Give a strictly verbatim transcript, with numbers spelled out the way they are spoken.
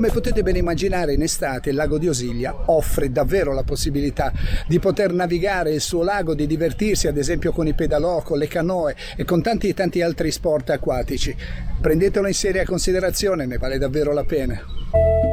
Come potete ben immaginare, in estate il lago di Osiglia offre davvero la possibilità di poter navigare il suo lago, di divertirsi ad esempio con i pedalò, con le canoe e con tanti e tanti altri sport acquatici. Prendetelo in seria considerazione, ne vale davvero la pena.